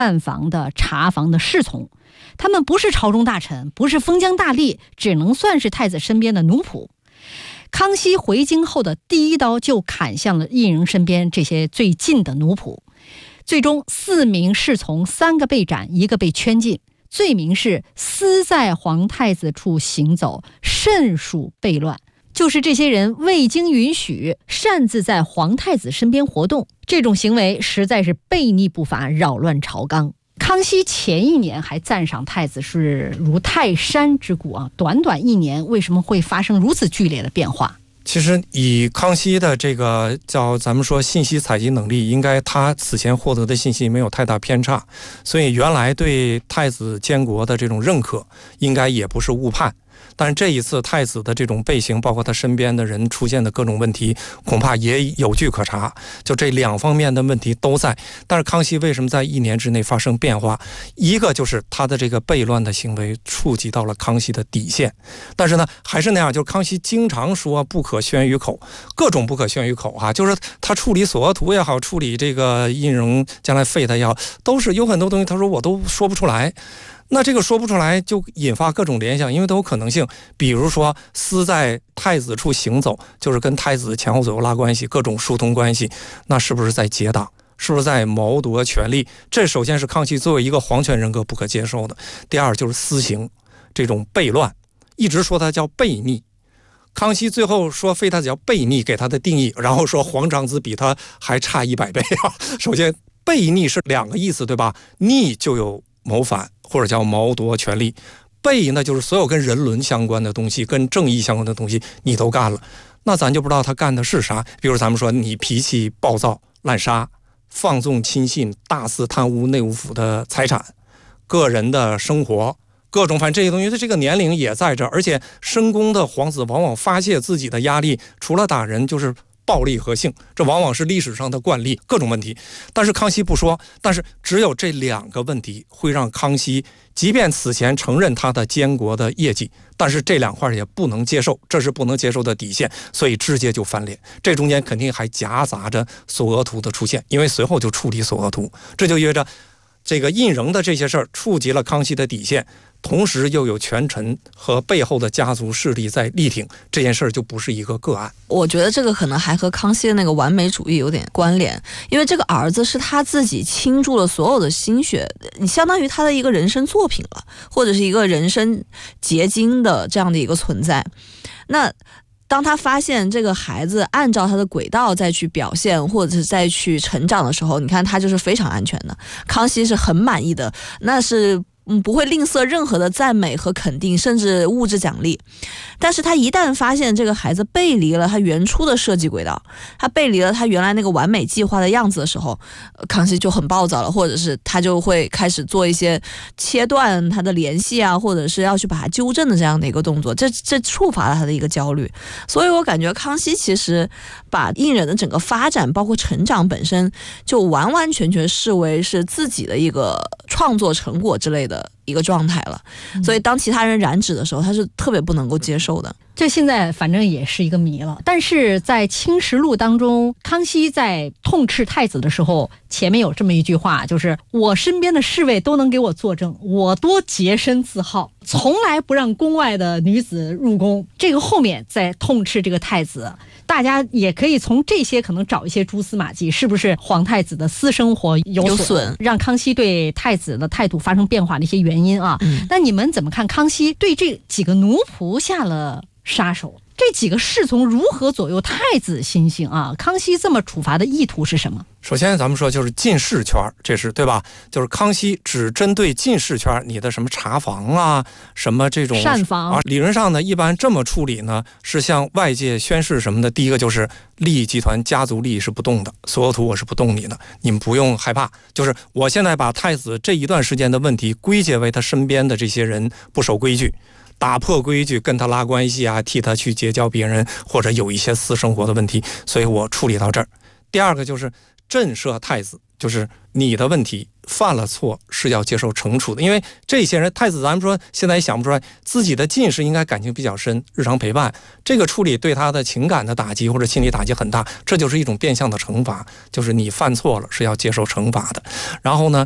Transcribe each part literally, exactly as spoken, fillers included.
暗房的、茶房的侍从，他们不是朝中大臣，不是封疆大吏，只能算是太子身边的奴仆。康熙回京后的第一刀就砍向了胤禛身边这些最近的奴仆，最终四名侍从三个被斩，一个被圈禁，罪名是私在皇太子处行走，甚属悖乱。就是这些人未经允许擅自在皇太子身边活动，这种行为实在是悖逆不法，扰乱朝纲。康熙前一年还赞赏太子是如泰山之谷啊，短短一年为什么会发生如此剧烈的变化？ 其实以康熙的这个叫咱们说信息采集能力，应该他此前获得的信息没有太大偏差，所以原来对太子监国的这种认可应该也不是误判。但是这一次太子的这种背行，包括他身边的人出现的各种问题，恐怕也有据可查，就这两方面的问题都在。但是康熙为什么在一年之内发生变化？一个就是他的这个悖乱的行为触及到了康熙的底线，但是呢还是那样，就是康熙经常说不可宣于口，各种不可宣于口啊，就是他处理索额图也好，处理这个胤禛将来废他也好，都是有很多东西他说我都说不出来。那这个说不出来就引发各种联想，因为都有可能性，比如说私在太子处行走，就是跟太子前后左右拉关系，各种疏通关系，那是不是在结党？是不是在谋夺权力？这首先是康熙作为一个皇权人格不可接受的。第二就是私刑，这种悖乱，一直说它叫悖逆。康熙最后说废太子叫悖逆，给他的定义，然后说皇长子比他还差一百倍啊。首先悖逆是两个意思，对吧？逆就有谋反或者叫谋夺权力，悖呢就是所有跟人伦相关的东西，跟正义相关的东西你都干了，那咱就不知道他干的是啥。比如咱们说你脾气暴躁滥杀，放纵亲信，大肆贪污内务府的财产，个人的生活，各种反正这些东西的这个年龄也在这，而且深宫的皇子往往发泄自己的压力，除了打人就是暴力和性，这往往是历史上的惯例，各种问题。但是康熙不说，但是只有这两个问题会让康熙即便此前承认他的监国的业绩，但是这两块也不能接受，这是不能接受的底线，所以直接就翻脸。这中间肯定还夹杂着索额图的出现，因为随后就处理索额图，这就意味着这个胤禛的这些事儿触及了康熙的底线，同时又有权臣和背后的家族势力在力挺，这件事儿就不是一个个案。 我觉得这个可能还和康熙的那个完美主义有点关联，因为这个儿子是他自己倾注了所有的心血，你相当于他的一个人生作品了，或者是一个人生结晶的这样的一个存在。那当他发现这个孩子按照他的轨道再去表现，或者是再去成长的时候，你看他就是非常安全的。康熙是很满意的，那是嗯，不会吝啬任何的赞美和肯定，甚至物质奖励。但是他一旦发现这个孩子背离了他原初的设计轨道，他背离了他原来那个完美计划的样子的时候，康熙就很暴躁了，或者是他就会开始做一些切断他的联系啊，或者是要去把他纠正的这样的一个动作，这这触发了他的一个焦虑。所以我感觉康熙其实把胤禛的整个发展包括成长本身就完完全全视为是自己的一个创作成果之类的一个状态了，所以当其他人染指的时候，他是特别不能够接受的。 这现在反正也是一个谜了。但是在《清实录》当中，康熙在痛斥太子的时候，前面有这么一句话，就是我身边的侍卫都能给我作证，我多洁身自好，从来不让宫外的女子入宫。这个后面在痛斥这个太子，大家也可以从这些可能找一些蛛丝马迹，是不是皇太子的私生活有 损, 有损让康熙对太子的态度发生变化的一些原因啊？嗯、那你们怎么看康熙对这几个奴仆下了杀手？这几个侍从如何左右太子心性啊？康熙这么处罚的意图是什么？ 首先咱们说就是进士圈，这是对吧？就是康熙只针对进士圈，你的什么茶房啊，什么这种膳房啊，理论上呢，一般这么处理呢，是向外界宣示什么的。第一个就是利益集团家族利益是不动的，索额图我是不动你的，你们不用害怕。就是我现在把太子这一段时间的问题归结为他身边的这些人不守规矩，打破规矩，跟他拉关系啊，替他去结交别人，或者有一些私生活的问题，所以我处理到这儿。第二个就是震慑太子，就是你的问题犯了错是要接受惩处的。因为这些人太子咱们说现在也想不出来，自己的近视应该感情比较深，日常陪伴这个处理对他的情感的打击或者心理打击很大，这就是一种变相的惩罚，就是你犯错了是要接受惩罚的。然后呢，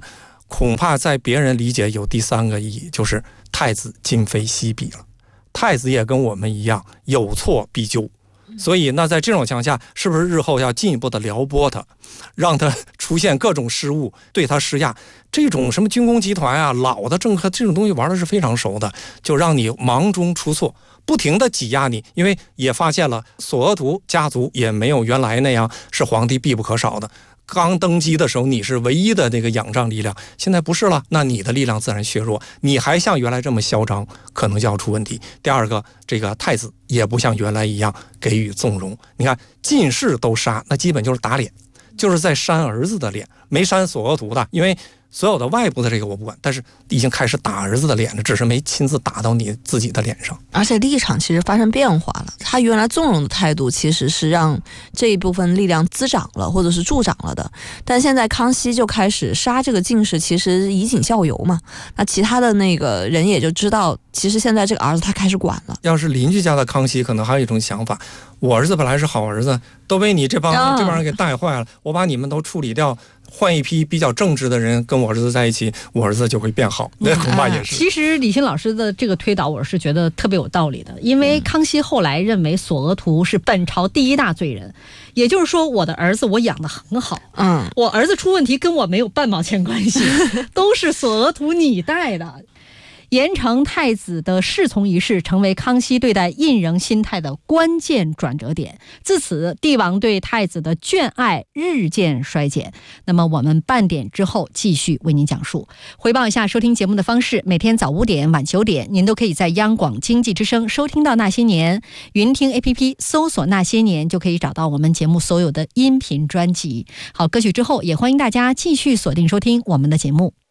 恐怕在别人理解有第三个意义，就是太子今非昔比了。太子也跟我们一样，有错必纠。所以那在这种情况下，是不是日后要进一步的撩拨他，让他出现各种失误，对他施压？这种什么军工集团啊，老的政客这种东西玩的是非常熟的，就让你忙中出错，不停的挤压你。因为也发现了索额图家族也没有原来那样是皇帝必不可少的，刚登基的时候你是唯一的那个仰仗力量，现在不是了，那你的力量自然削弱，你还像原来这么嚣张，可能就要出问题。第二个，这个太子也不像原来一样给予纵容，你看进士都杀，那基本就是打脸，就是在扇儿子的脸，没扇索额图的，因为所有的外部的这个我不管，但是已经开始打儿子的脸了，只是没亲自打到你自己的脸上。 而且立场其实发生变化了，他原来纵容的态度其实是让这一部分力量滋长了，或者是助长了的。但现在康熙就开始杀这个进士，其实以儆效尤嘛。那其他的那个人也就知道，其实现在这个儿子他开始管了。 要是邻居家的康熙，可能还有一种想法，我儿子本来是好儿子，都被你这帮、哦、这帮人给带坏了，我把你们都处理掉，换一批比较正直的人跟我儿子在一起，我儿子就会变好。那恐怕也是、 嗯、其实李欣老师的这个推导我是觉得特别有道理的，因为康熙后来认为索额图是本朝第一大罪人，也就是说我的儿子我养得很好，嗯，我儿子出问题跟我没有半毛钱关系都是索额图你带的。严惩太子的侍从一事成为康熙对待胤禛心态的关键转折点，自此帝王对太子的眷爱日渐衰减。那么我们半点之后继续为您讲述。回报一下收听节目的方式，每天早五点晚九点您都可以在央广经济之声收听到那些年，云听 A P P 搜索那些年就可以找到我们节目所有的音频专辑。好，歌曲之后也欢迎大家继续锁定收听我们的节目。